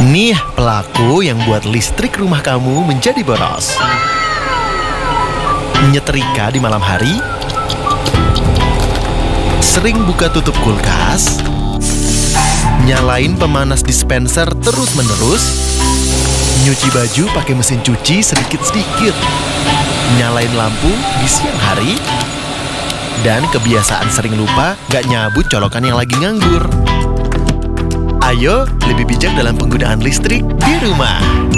Nih pelaku yang buat listrik rumah kamu menjadi boros. Nyetrika di malam hari, sering buka tutup kulkas, nyalain pemanas dispenser terus-menerus, nyuci baju pakai mesin cuci sedikit-sedikit, nyalain lampu di siang hari, dan kebiasaan sering lupa gak nyabut colokan yang lagi nganggur. Ayo lebih bijak dalam penggunaan listrik di rumah.